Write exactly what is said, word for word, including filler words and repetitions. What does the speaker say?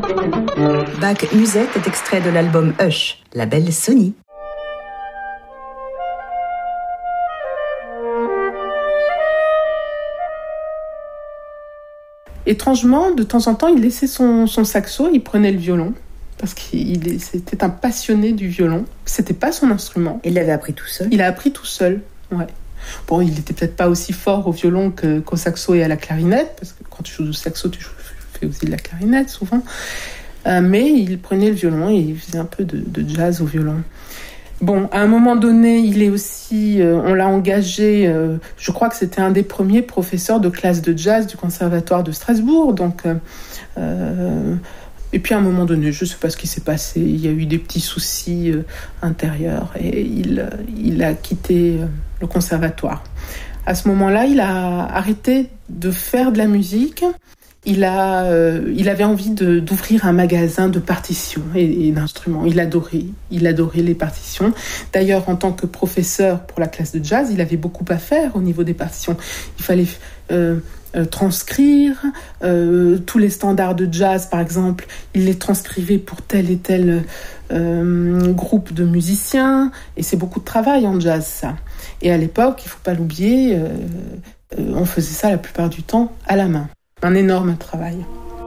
Bach Musette est extrait de l'album Hush, label Sony. Étrangement, de temps en temps, il laissait son, son saxo, il prenait le violon, parce qu'il c'était un passionné du violon. C'était pas son instrument. Il l'avait appris tout seul. Il a appris tout seul, ouais. Bon, il était peut-être pas aussi fort au violon que, qu'au saxo et à la clarinette, parce que quand tu joues du saxo, tu fais aussi de la clarinette souvent. Euh, mais il prenait le violon et il faisait un peu de, de jazz au violon. Bon, à un moment donné, il est aussi, euh, on l'a engagé, euh, je crois que c'était un des premiers professeurs de classe de jazz du Conservatoire de Strasbourg. Donc, euh, euh, et puis à un moment donné, je ne sais pas ce qui s'est passé, il y a eu des petits soucis euh, intérieurs et il, euh, il a quitté euh, le conservatoire. À ce moment-là, il a arrêté de faire de la musique. Il, a, euh, il avait envie de, d'ouvrir un magasin de partitions et, et d'instruments. Il adorait, il adorait les partitions. D'ailleurs, en tant que professeur pour la classe de jazz, il avait beaucoup à faire au niveau des partitions. Il fallait euh, euh, transcrire euh, tous les standards de jazz, par exemple. Il les transcrivait pour tel et tel euh, groupe de musiciens. Et c'est beaucoup de travail en jazz, ça. Et à l'époque, il ne faut pas l'oublier, euh, euh, on faisait ça la plupart du temps à la main. Un énorme travail.